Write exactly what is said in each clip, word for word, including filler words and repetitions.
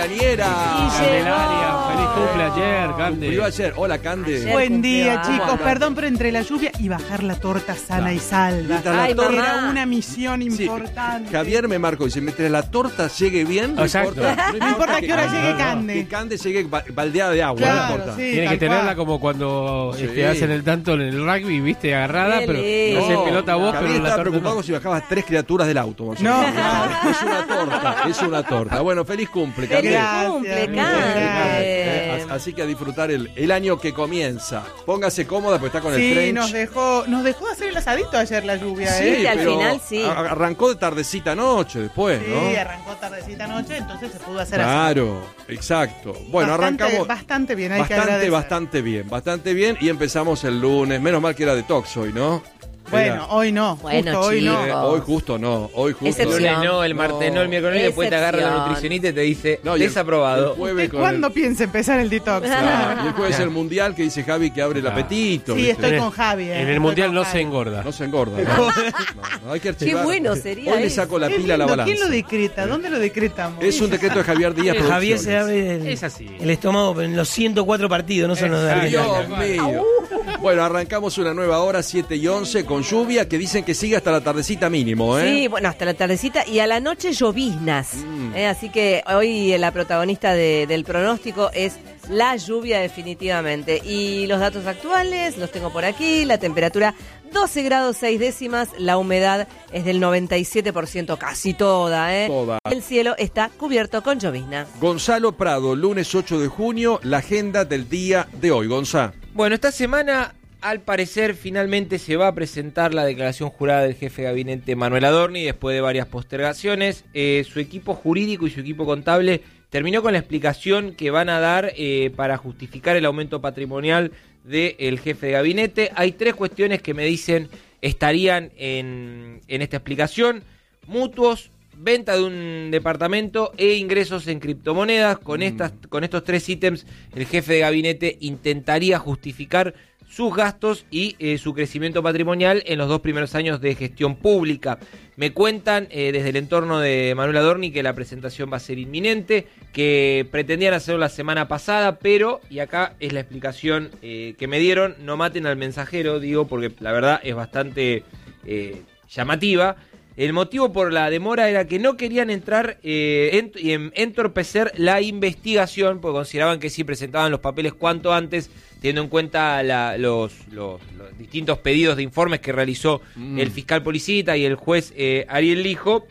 Candelaria, feliz cumple ayer, Cande. Cumplió ayer. Hola, Cande. Ayer Buen día, cumplió. chicos. Perdón, pero entre la lluvia y bajar la torta sana Claro. y salva. Mientras la Ay, torta- mamá. Era una misión Sí, importante. Javier me marcó y dice, mientras la torta llegue bien, no Exacto. importa, No importa a qué hora que- llegue no, Cande. Que Cande llegue ba- baldeada de agua, Claro, no importa. sí. Tiene tal que tenerla cual. como cuando Sí. este, hacen el tanto en el rugby, viste, agarrada, Qué pero lindo. no hacen pelota a vos, Javier pero la estaba torta preocupado no. si bajabas tres criaturas del auto. más o No, menos. claro. Es una torta, es una torta. Bueno, feliz cumple, Cande. Feliz Gracias, cumple, muchas Cande. Eh, as- Así que a disfrutar el, el año que comienza. Póngase cómoda porque está con el Sí, trench. nos dejó, nos dejó hacer el asadito ayer la lluvia, Sí, ¿eh? Sí, al pero final sí. a- Arrancó de tardecita noche después, Sí, ¿no? arrancó tardecita noche, entonces se pudo hacer asado. Claro, exacto. Bueno, Bastante- arrancamos bastante bien, hay que bastante, agradecer. bastante bien, bastante bien y empezamos el lunes. Menos mal que era detox hoy, ¿no? Bueno, Era- hoy no, Bueno, justo hoy no. Eh, hoy justo no, hoy justo Excepción. no. Lunes no, el martes no, el miércoles no, y después te agarra la Excepción. nutricionista y te dice No, y el- desaprobado. el jueves ¿Usted con cuándo el- piensa empezar el detox? Claro, y el jueves el mundial que dice Javi que abre el Claro. apetito. Sí, ¿viste? estoy En el- con Javi. ¿eh? En el Estoy mundial con no Javi. se engorda. No se engorda. No, No, no, hay que Qué archivar. bueno sería Hoy le eso. saco la Qué pila a la lindo, balanza. ¿quién lo decreta? ¿Dónde lo decretamos? Es un decreto de Javier Díaz. Javier se Producciones. abre el, Es así. el estómago pero en los ciento cuatro partidos, no son los de Exacto. Argentina. Dios mío. Bueno, arrancamos una nueva hora, siete y once, con lluvia que dicen que sigue hasta la tardecita mínimo, ¿eh? Sí, bueno, hasta la tardecita y a la noche lloviznas. Mm. Eh, así que hoy la protagonista de- del pronóstico es la lluvia definitivamente. Y los datos actuales los tengo por aquí. La temperatura doce grados seis décimas. La humedad es del noventa y siete por ciento, casi toda. ¿eh? Toda. El cielo está cubierto con llovizna. Gonzalo Prado, lunes ocho de junio, la agenda del día de hoy. Gonzalo. Bueno, esta semana, al parecer, finalmente se va a presentar la declaración jurada del jefe de gabinete Manuel Adorni, después de varias postergaciones. Eh, su equipo jurídico y su equipo contable terminó con la explicación que van a dar eh, para justificar el aumento patrimonial del jefe de gabinete. Hay tres cuestiones que me dicen estarían en, en esta explicación: mutuos, venta de un departamento e ingresos en criptomonedas. Con, estas, con estos tres ítems, el jefe de gabinete intentaría justificar sus gastos y eh, su crecimiento patrimonial en los dos primeros años de gestión pública. Me cuentan eh, desde el entorno de Manuel Adorni que la presentación va a ser inminente, que pretendían hacerlo la semana pasada, pero, y acá es la explicación eh, que me dieron, no maten al mensajero, digo, porque la verdad es bastante eh, llamativa. El motivo por la demora era que no querían entrar eh, ent- y en- entorpecer la investigación, porque consideraban que si presentaban los papeles cuanto antes, teniendo en cuenta la- los, los- los distintos pedidos de informes que realizó Mm. el fiscal Policita y el juez eh, Ariel Lijo,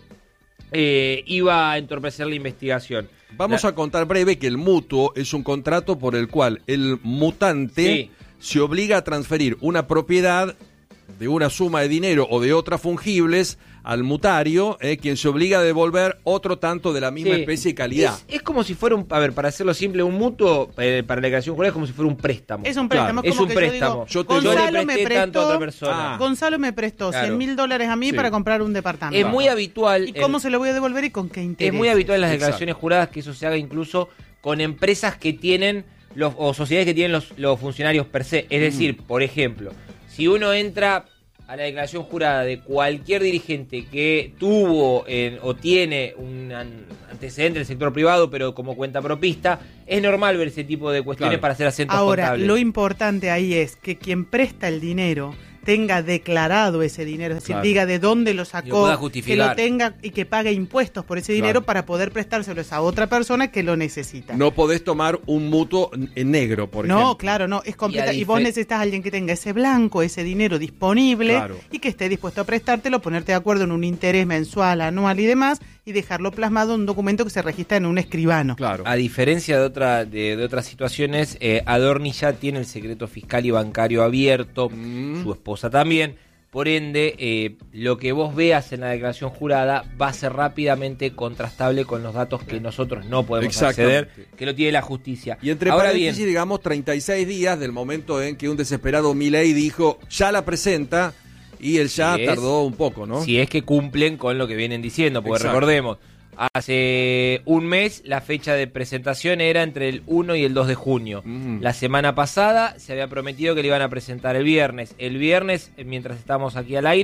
eh, iba a entorpecer la investigación. Vamos La- a contar breve que el mutuo es un contrato por el cual el mutante Sí. se obliga a transferir una propiedad de una suma de dinero o de otras fungibles al mutario, eh, quien se obliga a devolver otro tanto de la misma Sí. especie y calidad. Es, es como si fuera un, a ver, para hacerlo simple, un mutuo eh, para la declaración jurada es como si fuera un préstamo. Es un Claro, préstamo. es como un que préstamo. Yo Yo te- digo, yo le Gonzalo me presté tanto a otra prestó, persona. Ah. Gonzalo me prestó Claro. cien mil dólares a mí Sí. para comprar un departamento. Es muy habitual. ¿Y cómo en- se lo voy a devolver y con qué interés? Es muy habitual en las Exacto. declaraciones juradas que eso se haga incluso con empresas que tienen los o sociedades que tienen los, los funcionarios per se. Es decir, por ejemplo, si uno entra a la declaración jurada de cualquier dirigente que tuvo en- o tiene un an- antecedente en el sector privado, pero como cuenta propista, es normal ver ese tipo de cuestiones Claro. para hacer acentos Ahora, contables. lo importante ahí es que quien presta el dinero tenga declarado ese dinero, es decir, Claro. diga de dónde lo Y lo sacó, pueda que justificar. lo tenga y que pague impuestos por ese dinero Claro. para poder prestárselo a esa otra persona que lo necesita. No podés tomar un mutuo en negro, por No, ejemplo. claro, no, es completa. Y a Y, vos dife- necesitas a alguien que tenga ese blanco, ese dinero disponible Claro. y que esté dispuesto a prestártelo, ponerte de acuerdo en un interés mensual, anual y demás, y dejarlo plasmado en un documento que se registra en un escribano. Claro. A diferencia de, otra, de, de otras situaciones, eh, Adorni ya tiene el secreto fiscal y bancario abierto, Mm. su esposa también. Por ende, eh, lo que vos veas en la declaración jurada va a ser rápidamente contrastable con los datos que nosotros no podemos Exactamente. acceder, que lo tiene la justicia. Y entre Ahora paréntesis, bien, digamos, treinta y seis días del momento en que un desesperado Milei dijo, ya la presenta, y él ya Si es- tardó un poco, ¿no? si es que cumplen con lo que vienen diciendo, porque Exacto. recordemos, hace un mes la fecha de presentación era entre el uno y el dos de junio. Ujú. La semana pasada se había prometido que le iban a presentar el viernes. El viernes, eh, mientras estábamos aquí al aire,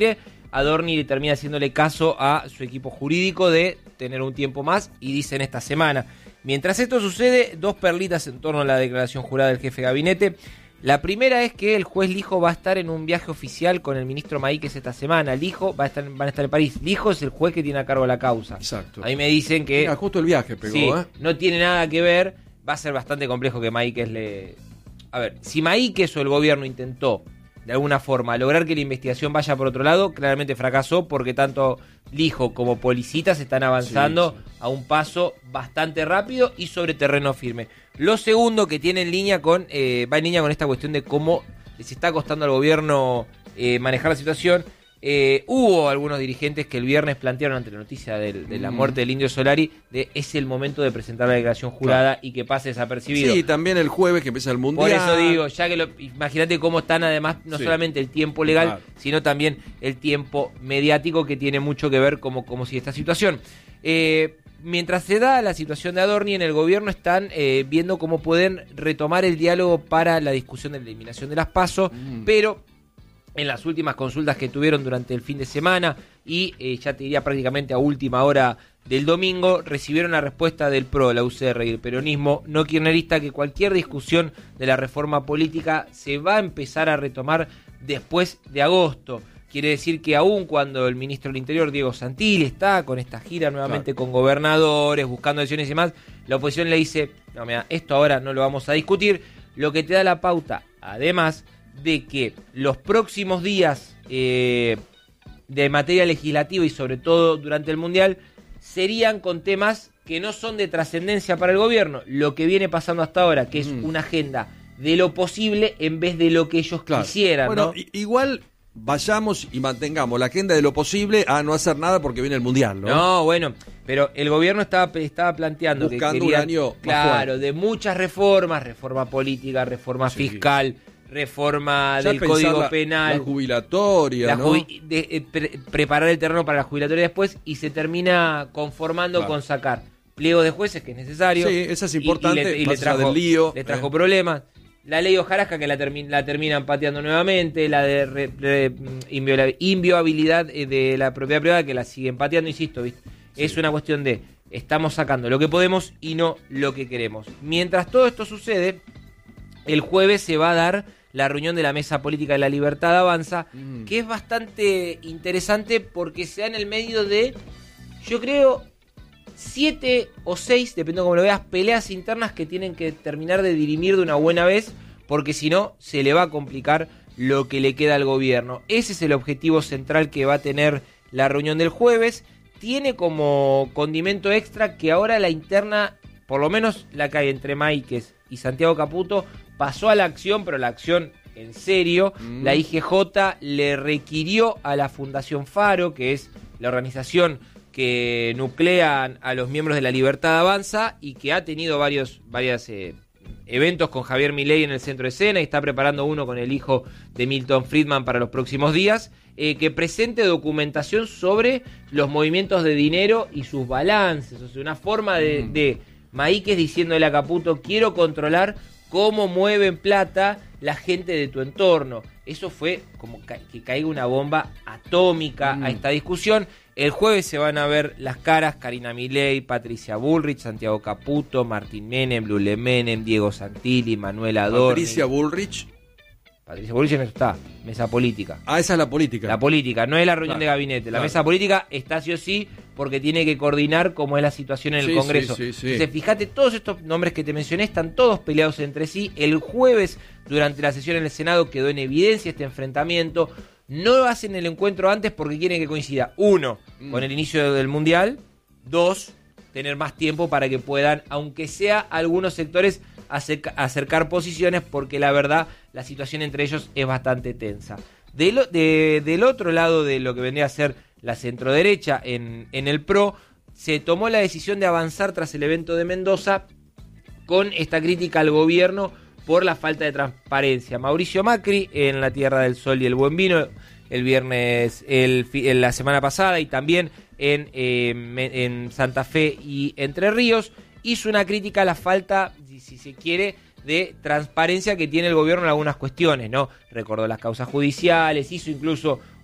Adorni termina haciéndole caso a su equipo jurídico de tener un tiempo más y dicen esta semana. Mientras esto sucede, dos perlitas en torno a la declaración jurada del jefe de gabinete. La primera es que el juez Lijo va a estar en un viaje oficial con el ministro Maíquez esta semana. Lijo va a estar, van a estar en París. Lijo es el juez que tiene a cargo la causa. Exacto. Ahí me dicen que... Mira, justo el viaje pegó, sí, ¿eh? no tiene nada que ver. Va a ser bastante complejo que Maíquez le... A ver, si Maíquez o el gobierno intentó, de alguna forma, lograr que la investigación vaya por otro lado, claramente fracasó porque tanto Lijo como Policitas están avanzando sí, sí. a un paso bastante rápido y sobre terreno firme. Lo segundo que tiene en línea con, eh, va en línea con esta cuestión de cómo les está costando al gobierno eh, manejar la situación. Eh, hubo algunos dirigentes que el viernes plantearon ante la noticia de, de la muerte del Indio Solari de es el momento de presentar la declaración jurada claro. y que pase desapercibido. Sí, también el jueves que empieza el Mundial. Por eso digo, ya que lo, imagínate cómo están además no sí. solamente el tiempo legal, claro. sino también el tiempo mediático que tiene mucho que ver como, como si esta situación. Eh, mientras se da la situación de Adorni, en el gobierno están eh, viendo cómo pueden retomar el diálogo para la discusión de la eliminación de las PASO, mm. pero... en las últimas consultas que tuvieron durante el fin de semana y eh, ya te diría prácticamente a última hora del domingo, recibieron la respuesta del P R O, la U C R y el peronismo no kirchnerista que cualquier discusión de la reforma política se va a empezar a retomar después de agosto. Quiere decir que aún cuando el ministro del Interior, Diego Santilli, está con esta gira nuevamente claro. con gobernadores, buscando elecciones y demás, la oposición le dice, no, mira, esto ahora no lo vamos a discutir, lo que te da la pauta, además, de que los próximos días eh, de materia legislativa y sobre todo durante el Mundial serían con temas que no son de trascendencia para el gobierno, lo que viene pasando hasta ahora, que es mm. una agenda de lo posible en vez de lo que ellos claro. quisieran. Bueno, ¿no? igual vayamos y mantengamos la agenda de lo posible a no hacer nada porque viene el Mundial, ¿no? No, bueno, pero el gobierno estaba, estaba planteando buscando que querían, un año claro, de muchas reformas, reforma política, reforma sí. fiscal, reforma ya del Código la, Penal, la jubilatoria, la ¿no? jubi- de, eh, pre- preparar el terreno para la jubilatoria después y se termina conformando claro. con sacar pliegos de jueces, que es necesario. Sí, eso es importante, y, y le, y más le trajo, allá del lío, le trajo eh. problemas. La ley hojarasca que la, termi- la terminan pateando nuevamente, la de re- re- inviola- inviolabilidad de la propiedad privada que la siguen pateando, insisto, ¿viste? Sí. Es una cuestión de estamos sacando lo que podemos y no lo que queremos. Mientras todo esto sucede, el jueves se va a dar la reunión de la Mesa Política de la Libertad Avanza, mm. que es bastante interesante porque se da en el medio de, yo creo, siete o seis, depende de cómo lo veas, peleas internas que tienen que terminar de dirimir de una buena vez, porque si no, se le va a complicar lo que le queda al gobierno. Ese es el objetivo central que va a tener la reunión del jueves. Tiene como condimento extra que ahora la interna, por lo menos la que hay entre Maíquez y Santiago Caputo, pasó a la acción, pero la acción en serio. Mm. La I G J le requirió a la Fundación Faro, que es la organización que nuclean a los miembros de la Libertad Avanza y que ha tenido varios varios, eh, eventos con Javier Milei en el centro de escena y está preparando uno con el hijo de Milton Friedman para los próximos días, eh, que presente documentación sobre los movimientos de dinero y sus balances. O sea, una forma de, mm. de Maíquez diciéndole a Caputo, quiero controlar cómo mueven plata la gente de tu entorno. Eso fue como ca- que caiga una bomba atómica mm. a esta discusión. El jueves se van a ver las caras: Karina Milei, Patricia Bullrich, Santiago Caputo, Martín Menem, Lule Menem, Diego Santilli, Manuel Adorni. Patricia Bullrich. Patricia Bullrich no está, mesa política. Ah, esa es la política. La política, no es la reunión claro, de gabinete. La claro. mesa política está sí o sí porque tiene que coordinar cómo es la situación en el sí, Congreso. Sí, sí, sí. Entonces, fíjate, todos estos nombres que te mencioné están todos peleados entre sí. El jueves, durante la sesión en el Senado, quedó en evidencia este enfrentamiento. No hacen el encuentro antes porque quieren que coincida, uno, mm. con el inicio del Mundial, dos, tener más tiempo para que puedan, aunque sea algunos sectores, acerca, acercar posiciones, porque la verdad, la situación entre ellos es bastante tensa. De lo, de, del otro lado de lo que vendría a ser la centroderecha en, en el P R O, se tomó la decisión de avanzar tras el evento de Mendoza con esta crítica al gobierno por la falta de transparencia. Mauricio Macri en la Tierra del Sol y el Buen Vino el viernes, el, el, la semana pasada, y también en, eh, en Santa Fe y Entre Ríos, hizo una crítica a la falta, si, si se quiere, de transparencia que tiene el gobierno en algunas cuestiones, ¿no? Recordó las causas judiciales, hizo incluso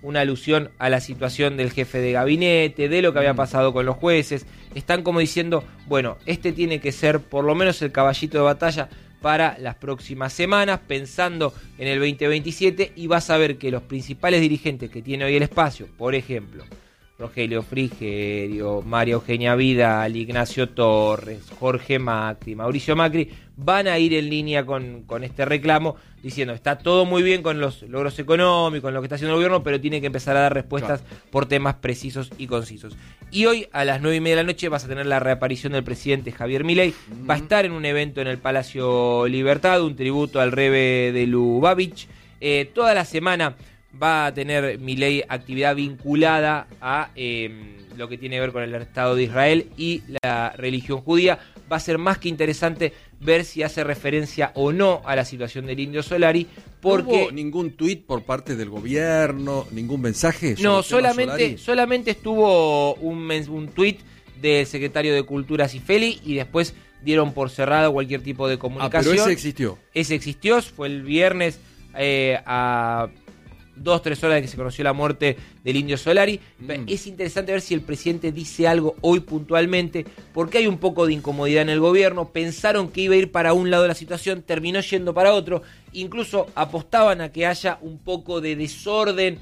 una alusión a la situación del jefe de gabinete, de lo que había pasado con los jueces. Están como diciendo, bueno, este tiene que ser por lo menos el caballito de batalla para las próximas semanas, pensando en el veinte veintisiete, y vas a ver que los principales dirigentes que tiene hoy el espacio, por ejemplo, Rogelio Frigerio, María Eugenia Vidal, Ignacio Torres, Jorge Macri, Mauricio Macri, van a ir en línea con, con este reclamo, diciendo, está todo muy bien con los logros económicos, con lo que está haciendo el gobierno, pero tiene que empezar a dar respuestas claro. por temas precisos y concisos. Y hoy, a las nueve y media de la noche, vas a tener la reaparición del presidente Javier Milei. Mm-hmm. Va a estar en un evento en el Palacio Libertad, un tributo al Rebe de Lubavitch. Eh, toda la semana va a tener Milei actividad vinculada a eh, lo que tiene que ver con el Estado de Israel y la religión judía. Va a ser más que interesante ver si hace referencia o no a la situación del Indio Solari, porque... ¿No hubo ningún tuit por parte del gobierno, ningún mensaje? No, solamente, solamente estuvo un, un tuit del secretario de Cultura Cifeli, y después dieron por cerrado cualquier tipo de comunicación. Ah, pero ese existió. Ese existió, fue el viernes eh, a... dos, tres horas de que se conoció la muerte del Indio Solari. Mm. Es interesante ver si el presidente dice algo hoy puntualmente, porque hay un poco de incomodidad en el gobierno. Pensaron que iba a ir para un lado de la situación, terminó yendo para otro. Incluso apostaban a que haya un poco de desorden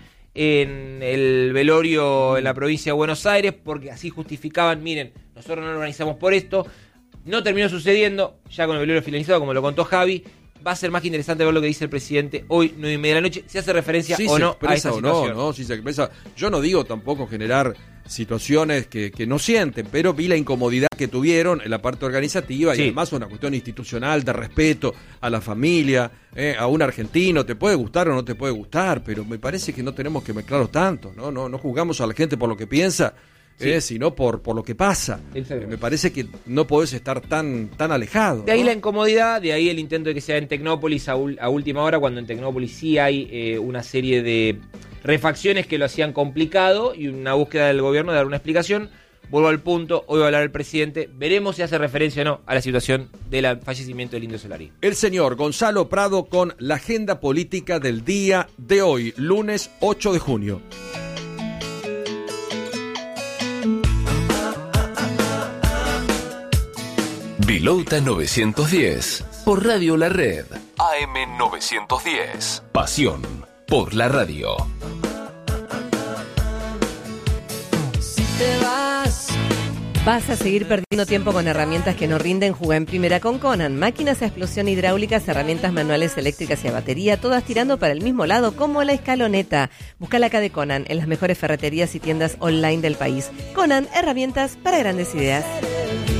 en el velorio en la provincia de Buenos Aires, porque así justificaban, miren, nosotros no lo organizamos por esto. No terminó sucediendo, ya con el velorio finalizado, como lo contó Javi. Va a ser más que interesante ver lo que dice el presidente hoy, nueve y media de la noche, si hace referencia sí, o se no expresa a esta o situación. No, no, si se expresa. Yo no digo tampoco generar situaciones que, que no sienten, pero vi la incomodidad que tuvieron en la parte organizativa, sí. Y además una cuestión institucional de respeto a la familia, eh, a un argentino, te puede gustar o no te puede gustar, pero me parece que no tenemos que mezclarlos tanto, ¿no? No, no juzgamos a la gente por lo que piensa. Sí. Eh, sino por, por lo que pasa. Eh, me parece que no podés estar tan, tan alejado. De ahí ¿no? la incomodidad, de ahí el intento de que sea en Tecnópolis a, a última hora, cuando en Tecnópolis sí hay eh, una serie de refacciones que lo hacían complicado y una búsqueda del gobierno de dar una explicación. Vuelvo al punto, hoy va a hablar el presidente, veremos si hace referencia o no a la situación del fallecimiento del Indio Solari. El señor Gonzalo Prado con la agenda política del día de hoy, lunes ocho de junio. Vilota novecientos diez, por Radio La Red. A M novecientos diez. Pasión por la radio. Si te vas, vas a seguir perdiendo tiempo con herramientas que no rinden. Jugá en primera con Conan. Máquinas a explosión hidráulicas, herramientas manuales, eléctricas y a batería, todas tirando para el mismo lado, como la escaloneta. Buscala acá de Conan, en las mejores ferreterías y tiendas online del país. Conan, herramientas para grandes ideas.